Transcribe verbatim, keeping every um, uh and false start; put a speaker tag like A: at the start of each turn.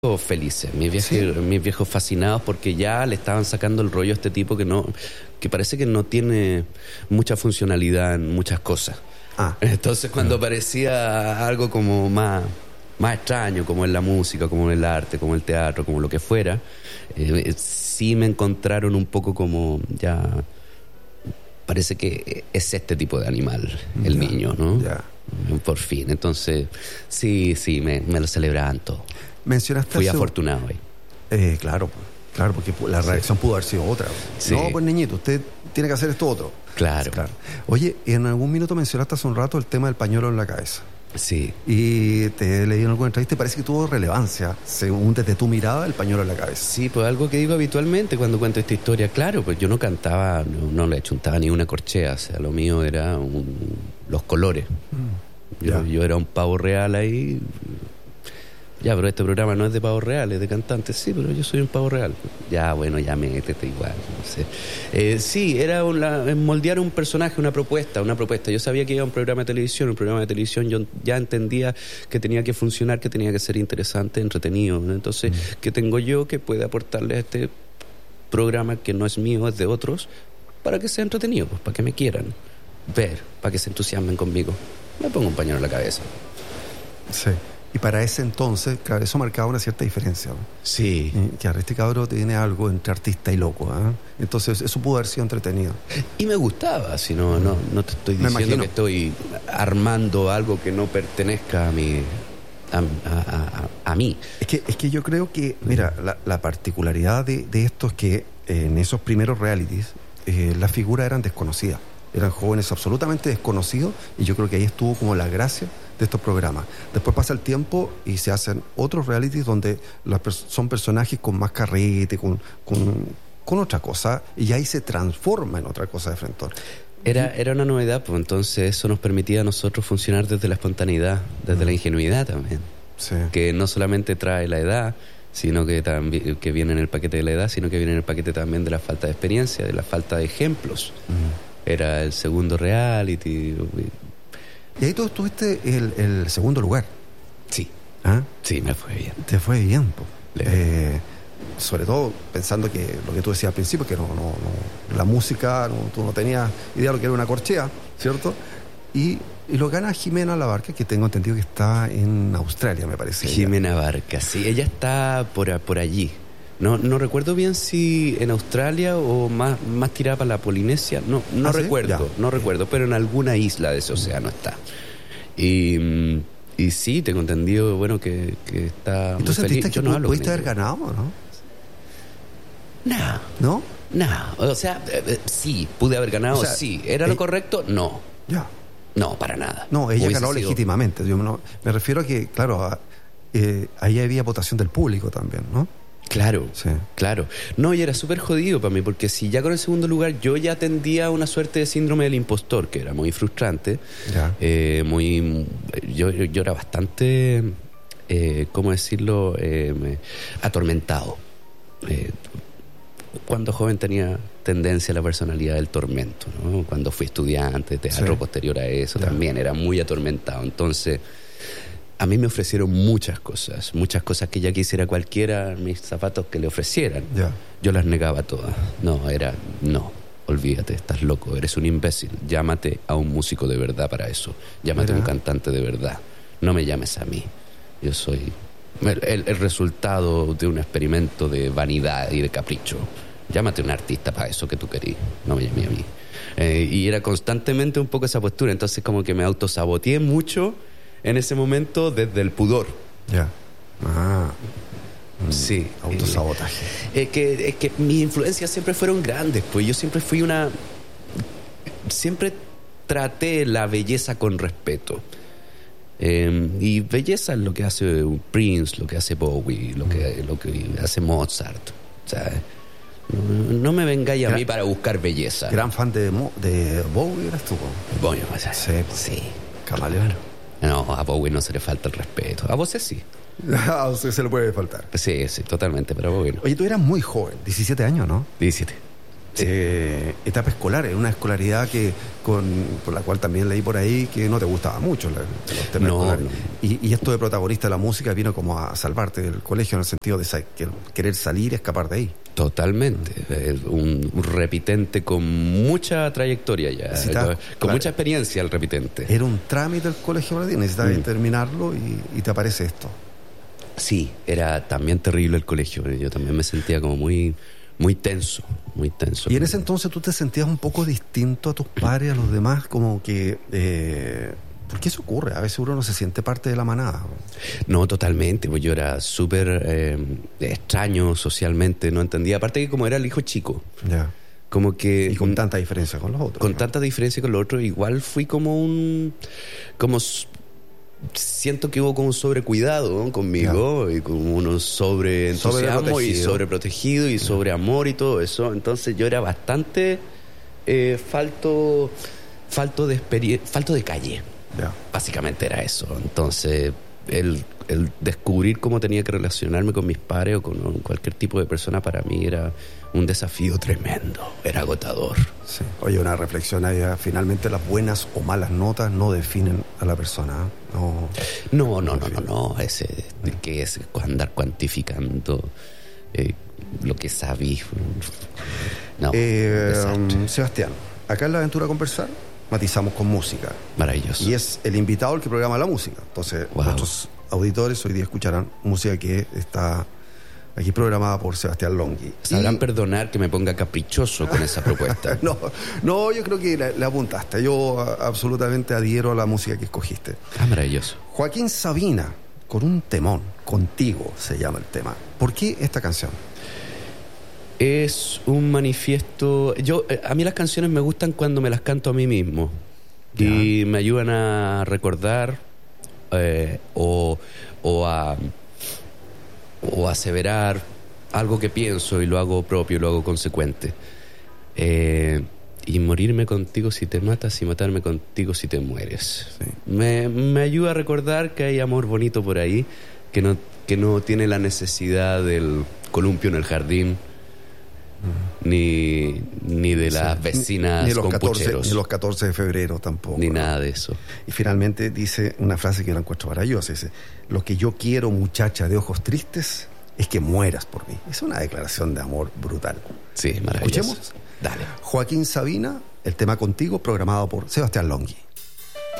A: felices, mis viejos,
B: Sí.
A: mis viejos fascinados porque ya le estaban sacando el rollo a este tipo que no, que parece que no tiene mucha funcionalidad en muchas cosas.
B: Ah.
A: Entonces cuando aparecía algo como más, más extraño, como en la música, como en el arte, como el teatro, como lo que fuera, eh, sí me encontraron un poco como ya, parece que es este tipo de animal, el
B: Ya,
A: niño, ¿no?
B: ya.
A: Por fin, entonces sí, sí, me, me lo celebraban todo.
B: Mencionaste
A: Fui
B: hace-
A: afortunado ahí.
B: Eh, claro, pues, claro, porque la reacción pudo haber sido otra.
A: Sí.
B: No, pues niñito, usted tiene que hacer esto otro.
A: Claro.
B: Claro. Oye, en algún minuto mencionaste hace un rato el tema del pañuelo en la cabeza.
A: Sí.
B: Y te leí en alguna entrevista y parece que tuvo relevancia, según desde tu mirada, el pañuelo en la cabeza.
A: Sí, pues algo que digo habitualmente cuando cuento esta historia. Claro, pues yo no cantaba, no, no le chuntaba ni una corchea. O sea, lo mío era un- los colores. Yo,
B: Ya.
A: yo era un pavo real ahí. Ya, pero este programa no es de pavos reales, de cantantes. Sí, pero yo soy un pavo real. Ya, bueno, ya métete igual. No sé. Eh, sí, era una, moldear un personaje, una propuesta, una propuesta. Yo sabía que iba a un programa de televisión, un programa de televisión. Yo ya entendía que tenía que funcionar, que tenía que ser interesante, entretenido. Entonces,
B: Mm.
A: ¿qué tengo yo que puede aportarle a este programa que no es mío, es de otros, para que sea entretenido, pues, para que me quieran ver, para que se entusiasmen conmigo? Me pongo un pañuelo en la cabeza.
B: Sí. Y para ese entonces, claro, eso marcaba una cierta diferencia, ¿no?
A: Sí.
B: Eh, Que este cabro tiene algo entre artista y loco, ¿eh? Entonces eso pudo haber sido entretenido.
A: Y me gustaba, si no, no, no te estoy
B: Me
A: diciendo
B: imagino.
A: que estoy armando algo que no pertenezca a mi, a, a- a- a mí.
B: Es que, es que yo creo que, mira, la, la particularidad de, de esto es que eh, en esos primeros realities eh, las figuras eran desconocidas, eran jóvenes absolutamente desconocidos, y yo creo que ahí estuvo como la gracia de estos programas. Después pasa el tiempo y se hacen otros realities donde las pers- son personajes con más carrete, con, con, con otra cosa, y ahí se transforma en otra cosa de frente.
A: Era, era una novedad, pues entonces eso nos permitía a nosotros funcionar desde la espontaneidad, desde la ingenuidad también.
B: Sí.
A: Que no solamente trae la edad, sino que también que viene en el paquete de la edad, sino que viene en el paquete también de la falta de experiencia, de la falta de ejemplos.
B: Mm.
A: Era el segundo reality.
B: Y ahí tú estuviste el, el segundo lugar.
A: Sí,
B: ¿Ah?
A: sí, me fue bien.
B: Te fue bien, po.
A: Le-
B: Eh, sobre todo pensando que lo que tú decías al principio, que no, no, no la música, no, tú no tenías idea de lo que era una corchea, ¿cierto? Y, y lo gana Jimena Labarca, que tengo entendido que está en Australia, me parece. ella.
A: Jimena Barca, sí, ella está por, a- por allí. No, no recuerdo bien si en Australia o más, más tirada para la Polinesia. No, no
B: ¿Ah, sí?
A: recuerdo,
B: Ya.
A: no recuerdo, pero en alguna isla de ese océano está. Y, mm, y sí, tengo entendido, bueno, que, que está
B: ¿Y tú
A: muy
B: sentiste
A: feliz.
B: que
A: Yo no
B: pu-
A: hablo
B: pudiste
A: con
B: haber
A: ella.
B: ganado, o no?
A: No,
B: ¿No?
A: no. O sea, eh, eh, sí, pude haber ganado,
B: O sea,
A: sí. ¿Era lo
B: eh,
A: correcto? No.
B: Ya.
A: No, para nada.
B: No, ella
A: Hubiese
B: ganó
A: sido-
B: legítimamente. Yo no- me refiero a que, claro, a- eh, ahí había votación del público también, ¿no?
A: Claro,
B: Sí.
A: claro. No, y era súper jodido para mí, porque si ya con el segundo lugar yo ya tendía a una suerte de síndrome del impostor, que era muy frustrante,
B: Ya.
A: eh, muy... Yo, yo era bastante, eh, ¿cómo decirlo?, eh, me- atormentado. Eh, cuando joven tenía tendencia a la personalidad del tormento, ¿no? Cuando fui estudiante de teatro
B: Sí.
A: posterior a eso
B: Ya.
A: también era muy atormentado. Entonces, a mí me ofrecieron muchas cosas, muchas cosas que ya quisiera cualquiera, mis zapatos que le ofrecieran.
B: Ya.
A: Yo las negaba todas. No, era, no, olvídate, estás loco, eres un imbécil. Llámate a un músico de verdad para eso. Llámate a un
B: Mira.
A: cantante de verdad. No me llames a mí. Yo soy el, el- el resultado de un experimento de vanidad y de capricho. Llámate a un artista para eso que tú querías. No me llames a mí. Eh, y era constantemente un poco esa postura. Entonces como que me autosaboteé mucho en ese momento desde el pudor.
B: Ya. Ah.
A: Sí.
B: Autosabotaje.
A: Es que, es que mis influencias siempre fueron grandes, pues yo siempre fui una... Siempre traté la belleza con respeto. Eh, y belleza es lo que hace un Prince, lo que hace Bowie, lo que, lo que hace Mozart. O sea, no, no me vengáis a
B: Gran-
A: mí para buscar belleza.
B: Gran fan de, Mo- de Bowie eras tú, po.
A: Bueno, o sea,
B: Sí.
A: sí.
B: Camaleón.
A: No, a Bowie no se le falta el respeto. A vos sí.
B: A usted se le puede faltar.
A: Sí, sí, totalmente, pero a Bowie no.
B: Oye, tú eras muy joven, diecisiete años, ¿no?
A: diecisiete. Sí.
B: Eh, etapa escolar, es una escolaridad que con, por la cual también leí por ahí que no te gustaba mucho la, los temas
A: No,
B: escolares.
A: no.
B: Y, y esto de protagonista de la música vino como a salvarte del colegio en el sentido de sa- que- querer salir y escapar de ahí.
A: Totalmente. Eh, Un, un repitente con mucha trayectoria ya.
B: Sí, está,
A: con
B: claro.
A: mucha experiencia el repitente.
B: Era un trámite el colegio para ti, necesitabas
A: Mm.
B: terminarlo y, y te aparece esto.
A: Sí, era también terrible el colegio. Yo también me sentía como muy, muy tenso, muy tenso.
B: Y en ese entonces tú te sentías un poco distinto a tus pares, a los demás, como que... Eh, ¿por qué eso ocurre? A veces uno no se siente parte de la manada.
A: No, totalmente, pues yo era súper eh, extraño socialmente, no entendía. Aparte que como era el hijo chico,
B: Ya.
A: como que...
B: Y con tanta diferencia con los otros.
A: Con
B: ¿no?
A: tanta diferencia con los otros, igual fui como un... como s- siento que hubo como un sobrecuidado, ¿no? conmigo, y como unos sobre entusiasmo y
B: Sobreprotegido.
A: sobreprotegido y sobre amor y todo eso. Entonces yo era bastante eh, falto, falto de experiencia, falto de calle.
B: Ya.
A: Básicamente era eso. Entonces, el, el descubrir cómo tenía que relacionarme con mis pares o con cualquier tipo de persona para mí era un desafío tremendo, era agotador.
B: Sí. Oye, una reflexión ahí. ah, Finalmente las buenas o malas notas no definen a la persona. ¿eh? No.
A: No, no, no, no, no, ese que es andar cuantificando eh, lo que sabí. No,
B: Eh,
A: desastre.
B: um, Sebastián, acá en La Aventura Conversar matizamos con música.
A: Maravilloso.
B: Y es el invitado el que programa la música. Entonces,
A: Wow.
B: nuestros auditores hoy día escucharán música que está aquí programada por Sebastián Longhi.
A: Sabrán
B: Y-
A: perdonar que me ponga caprichoso con esa propuesta.
B: No, no, yo creo que le, le apuntaste. Yo a- absolutamente adhiero a la música que escogiste.
A: Ah, maravilloso.
B: Joaquín Sabina, con un temón, Contigo se llama el tema. ¿Por qué esta canción?
A: Es un manifiesto. Yo, eh, a mí las canciones me gustan cuando me las canto a mí mismo.
B: Ya.
A: Y me ayudan a recordar eh, o, o a o a aseverar algo que pienso y lo hago propio, lo hago consecuente. Eh, y morirme contigo si te matas y matarme contigo si te mueres.
B: Sí.
A: Me, me ayuda a recordar que hay amor bonito por ahí, que no, que no tiene la necesidad del columpio en el jardín, ni, ni de las
B: Sí.
A: vecinas
B: ni los
A: con
B: catorce,
A: pucheros,
B: ni los catorce de febrero tampoco.
A: ni
B: ¿no?
A: nada de eso.
B: Y finalmente dice una frase que yo la encuentro maravillosa. Dice, lo que yo quiero, muchacha de ojos tristes, es que mueras por mí. Es una declaración de amor brutal.
A: Sí, maravilloso.
B: ¿Escuchemos?
A: Dale.
B: Joaquín Sabina, el tema Contigo, programado por Sebastián Longhi.